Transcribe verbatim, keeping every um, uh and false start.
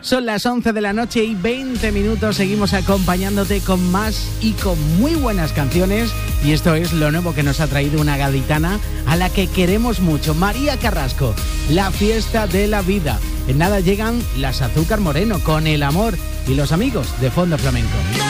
Son las once de la noche y veinte minutos. Seguimos acompañándote con más y con muy buenas canciones. Y esto es lo nuevo que nos ha traído una gaditana a la que queremos mucho. María Carrasco, La fiesta de la vida. En nada llegan las Azúcar Moreno con El amor y los amigos de Fondo Flamenco.